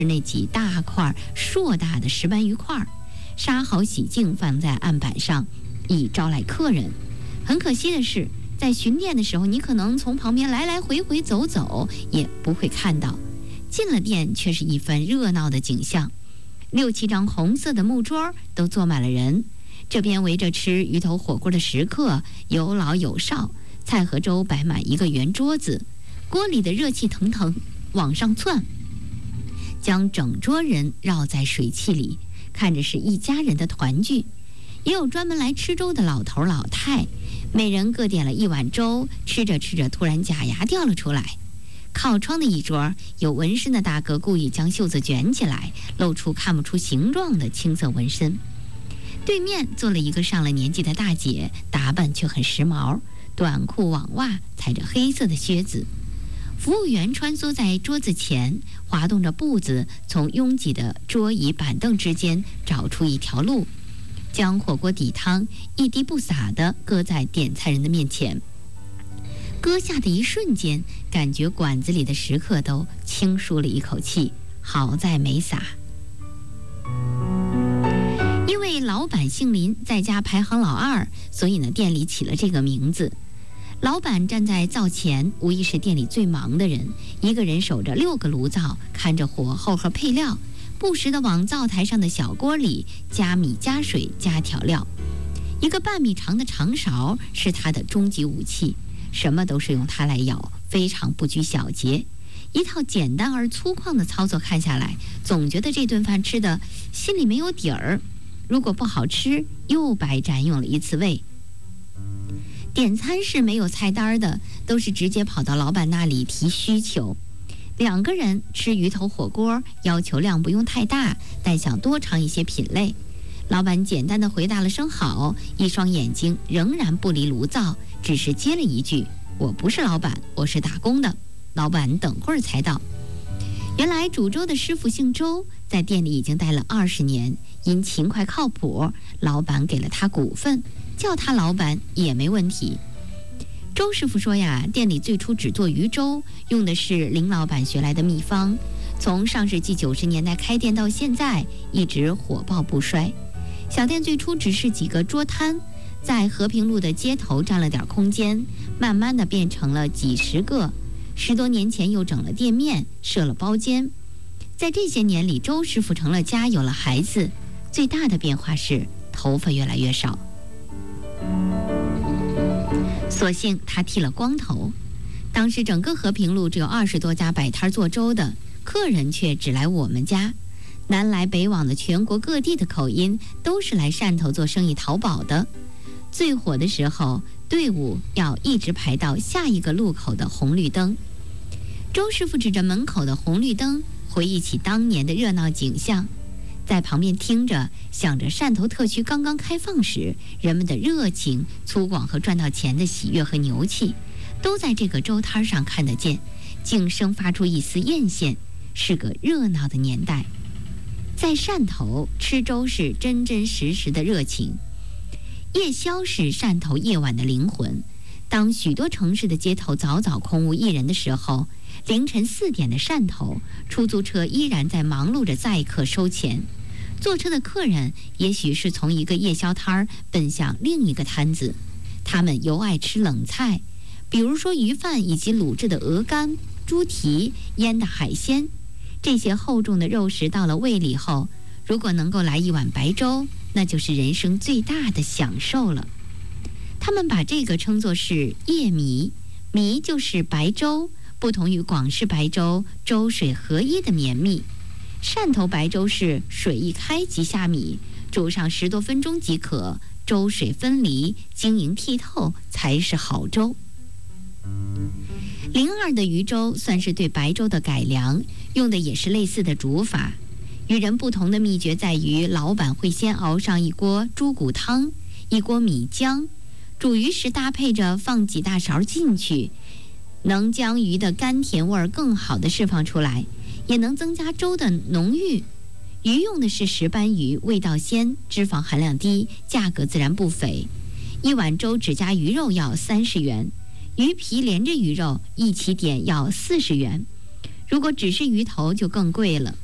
那几大块硕大的石斑鱼块，杀好洗净放在案板上，以招来客人。很可惜的是，在巡店的时候，你可能从旁边来来回回走走，也不会看到。进了店，却是一番热闹的景象。6、7张红色的木桌都坐满了人，这边围着吃鱼头火锅的食客，有老有少，菜和粥摆满一个圆桌子，锅里的热气腾腾往上窜，将整桌人绕在水汽里，看着是一家人的团聚。也有专门来吃粥的老头老太，每人各点了一碗粥，吃着吃着突然假牙掉了出来。靠窗的一桌，有纹身的大哥故意将袖子卷起来，露出看不出形状的青色纹身。对面坐了一个上了年纪的大姐，打扮却很时髦，短裤网袜，踩着黑色的靴子。服务员穿梭在桌子前，滑动着步子，从拥挤的桌椅板凳之间找出一条路，将火锅底汤一滴不洒地搁在点菜人的面前。搁下的一瞬间，感觉馆子里的食客都轻舒了一口气，好在没洒。因为老板姓林，在家排行老2，所以呢，店里起了这个名字。老板站在灶前，无疑是店里最忙的人，一个人守着6个炉灶，看着火候和配料，不时地往灶台上的小锅里加米加水加调料。一个半米长的长勺是他的终极武器，什么都是用它来舀，非常不拘小节。一套简单而粗犷的操作看下来，总觉得这顿饭吃的心里没有底儿，如果不好吃，又白占用了一次胃。点餐是没有菜单的，都是直接跑到老板那里提需求。2个人吃鱼头火锅，要求量不用太大，但想多尝一些品类。老板简单的回答了声好，一双眼睛仍然不离炉灶，只是接了一句：“我不是老板，我是打工的。”老板等会儿才到。原来煮粥的师傅姓周，在店里已经待了20年，因勤快靠谱，老板给了他股份，叫他老板也没问题。周师傅说呀，店里最初只做鱼粥，用的是林老板学来的秘方，从上世纪90年代开店到现在，一直火爆不衰。小店最初只是几个桌摊，在和平路的街头占了点空间，慢慢的变成了几十个。10多年前又整了店面，设了包间。在这些年里，周师傅成了家，有了孩子，最大的变化是头发越来越少。所幸他剃了光头。当时整个和平路只有20多家摆摊做粥的，客人却只来我们家。南来北往的全国各地的口音都是来汕头做生意淘宝的。最火的时候，队伍要一直排到下一个路口的红绿灯。周师傅指着门口的红绿灯，回忆起当年的热闹景象，在旁边听着，想着汕头特区刚刚开放时人们的热情、粗犷和赚到钱的喜悦和牛气，都在这个粥摊上看得见，竟生发出一丝艳羡，是个热闹的年代。在汕头吃粥是真真实实的热情。夜宵是汕头夜晚的灵魂。当许多城市的街头早早空无一人的时候，凌晨4点的汕头，出租车依然在忙碌着载客收钱。坐车的客人也许是从一个夜宵摊儿奔向另一个摊子，他们尤爱吃冷菜，比如说鱼饭以及卤制的鹅肝、猪蹄、腌的海鲜。这些厚重的肉食到了胃里后，如果能够来一碗白粥，那就是人生最大的享受了。他们把这个称作是夜米，米就是白粥，不同于广式白粥粥水合一的绵密。汕头白粥是水一开即下米，煮上10多分钟即可，粥水分离，晶莹剔透才是好粥。02的鱼粥算是对白粥的改良，用的也是类似的煮法。与人不同的秘诀在于，老板会先熬上一锅猪骨汤，一锅米浆，煮鱼时搭配着放几大勺进去，能将鱼的甘甜味更好地释放出来，也能增加粥的浓郁。鱼用的是石斑鱼，味道鲜，脂肪含量低，价格自然不菲。一碗粥只加鱼肉要30元，鱼皮连着鱼肉一起点要40元。如果只是鱼头就更贵了。